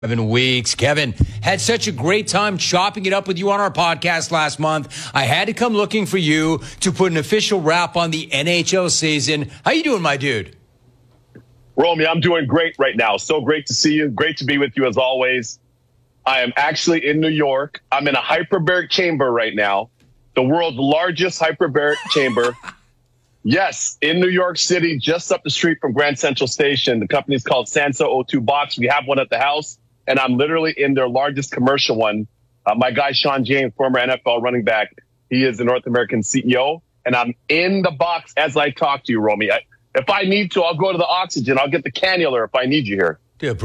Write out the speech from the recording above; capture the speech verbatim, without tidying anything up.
Kevin Weeks. Kevin, had such a great time chopping it up with you on our podcast last month. I had to come looking for you to put an official wrap on the N H L season. How you doing, my dude? Romy, I'm doing great right now. So great to see you. Great to be with you as always. I am actually in New York. I'm in a hyperbaric chamber right now, the world's largest hyperbaric chamber. Yes, in New York City, just up the street from Grand Central Station. The company's called Sansa O two Box. We have one at the house, and I'm literally in their largest commercial one. Uh, my guy, Sean James, former N F L running back, he is the North American C E O, and I'm in the box as I talk to you, Romy. I, if I need to, I'll go to the oxygen. I'll get the cannula if I need you here. Dude,